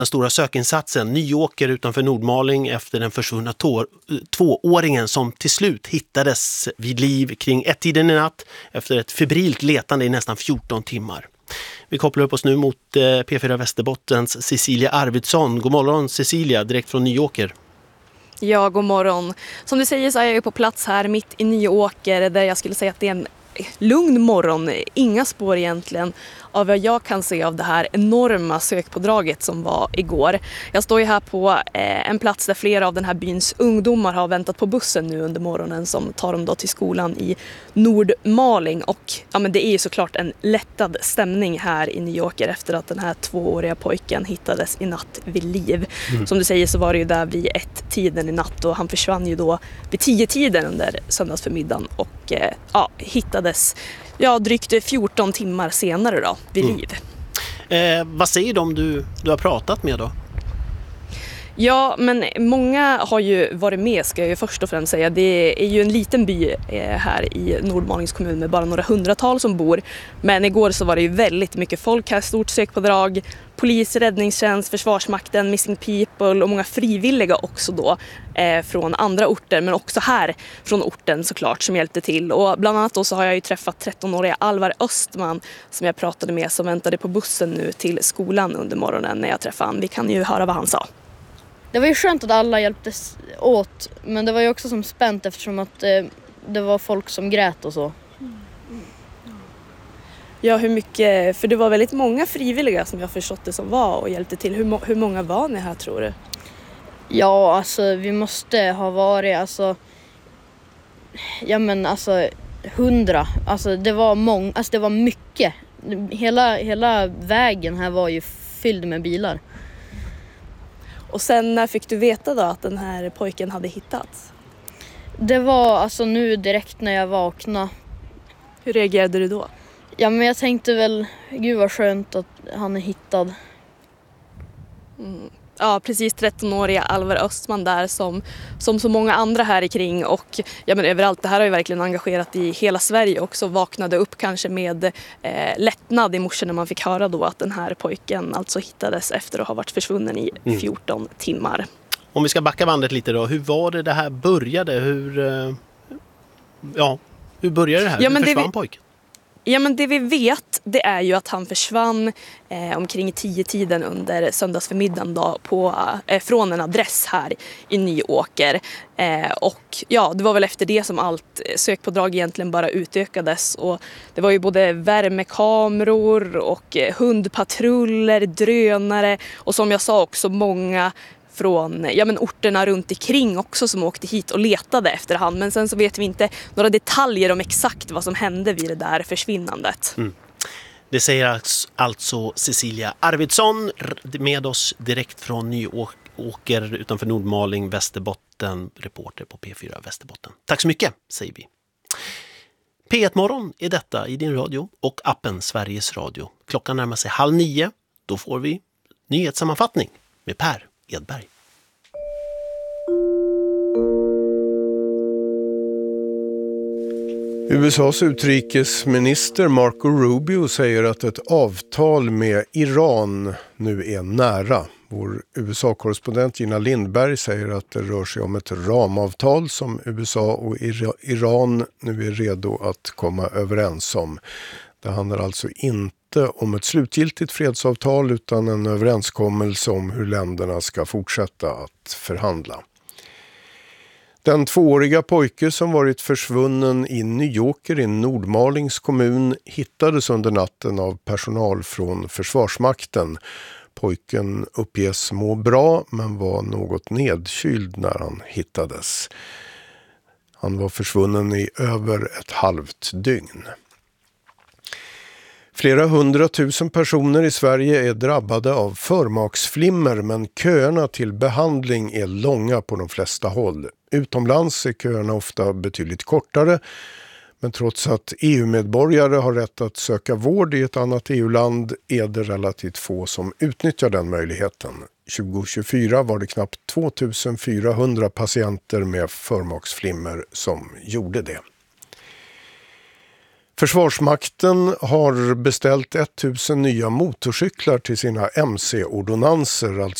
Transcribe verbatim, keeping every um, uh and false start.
Den stora sökinsatsen Nyåker utanför Nordmaling efter den försvunna tår, tvååringen som till slut hittades vid liv kring ett-tiden i natt efter ett febrilt letande i nästan fjorton timmar. Vi kopplar upp oss nu mot eh, P fyra Västerbottens Cecilia Arvidsson. God morgon Cecilia, direkt från Nyåker. Ja, god morgon. Som du säger så är jag ju på plats här mitt i Nyåker där jag skulle säga att det är en lugn morgon. Inga spår egentligen av vad jag kan se av det här enorma sökpådraget som var igår. Jag står ju här på eh, en plats där flera av den här byns ungdomar har väntat på bussen nu under morgonen som tar dem då till skolan i Nordmaling. Och ja, men det är ju såklart en lättad stämning här i Nyåker efter att den här tvååriga pojken hittades i natt vid liv. Mm. Som du säger så var det ju där vid ett-tiden i natt och han försvann ju då vid tio-tiden under söndagsförmiddagen och eh, ja, hittades ja, drygt fjorton timmar senare då, vid liv. Mm. Eh, vad säger de du, du har pratat med då? Ja, men många har ju varit med ska jag ju först och främst säga. Det är ju en liten by här i Nordmalings kommun med bara några hundratal som bor. Men igår så var det ju väldigt mycket folk här, stort sökpådrag. Polis, räddningstjänst, försvarsmakten, Missing People och många frivilliga också då eh, från andra orter. Men också här från orten såklart som hjälpte till. Och bland annat då så har jag ju träffat trettonåriga Alvar Östman som jag pratade med som väntade på bussen nu till skolan under morgonen när jag träffade han. Vi kan ju höra vad han sa. Det var ju skönt att alla hjälptes åt, men det var ju också som spänt eftersom att eh, det var folk som grät och så. Ja, hur mycket? För det var väldigt många frivilliga som jag förstått det som var och hjälpte till. Hur, hur många var ni här tror du? Ja, alltså vi måste ha varit alltså ja men alltså hundra. Alltså det var många, alltså det var mycket. Hela hela vägen här var ju fylld med bilar. Och sen när fick du veta då att den här pojken hade hittats? Det var alltså nu direkt när jag vaknade. Hur reagerade du då? Ja, men jag tänkte väl, gud vad skönt att han är hittad. Mm. Ja, precis trettonåriga Alvar Östman där som, som så många andra här i kring och ja, men överallt. Det här har ju verkligen engagerat i hela Sverige också. Vaknade upp kanske med eh, lättnad i morse när man fick höra då att den här pojken alltså hittades efter att ha varit försvunnen i fjorton mm. timmar. Om vi ska backa bandet lite då, hur var det det här började? Hur, eh, ja, hur började det här? Ja, hur men försvann det vi... pojken? Ja, men det vi vet det är ju att han försvann eh, omkring tio-tiden under söndagsförmiddagen då på, eh, från en adress här i Nyåker. Eh, och ja, det var väl efter det som allt sökpådrag egentligen bara utökades. Och det var ju både värmekameror och eh, hundpatruller, drönare och som jag sa också många från ja, men orterna runt omkring också som åkte hit och letade efter han. Men sen så vet vi inte några detaljer om exakt vad som hände vid det där försvinnandet. Mm. Det säger alltså Cecilia Arvidsson med oss direkt från Nyåker utanför Nordmaling, Västerbotten, reporter på P fyra Västerbotten. Tack så mycket, säger vi. P ett-morgon är detta i din radio och appen Sveriges Radio. Klockan närmar sig halv nio, då får vi nyhetssammanfattning med Per Edberg. U S A:s utrikesminister Marco Rubio säger att ett avtal med Iran nu är nära. Vår U S A-korrespondent Gina Lindberg säger att det rör sig om ett ramavtal som U S A och Iran nu är redo att komma överens om. Det handlar alltså inte om ett slutgiltigt fredsavtal utan en överenskommelse om hur länderna ska fortsätta att förhandla. Den tvååriga pojke som varit försvunnen i Nyåker i Nordmalings kommun hittades under natten av personal från Försvarsmakten. Pojken uppges må bra men var något nedkyld när han hittades. Han var försvunnen i över ett halvt dygn. Flera hundratusen personer i Sverige är drabbade av förmaksflimmer men köerna till behandling är långa på de flesta håll. Utomlands är köerna ofta betydligt kortare, men trots att E U-medborgare har rätt att söka vård i ett annat E U-land är det relativt få som utnyttjar den möjligheten. tjugo tjugofyra var det knappt tvåtusenfyrahundra patienter med förmaksflimmer som gjorde det. Försvarsmakten har beställt tusen nya motorcyklar till sina M C-ordonanser, alltså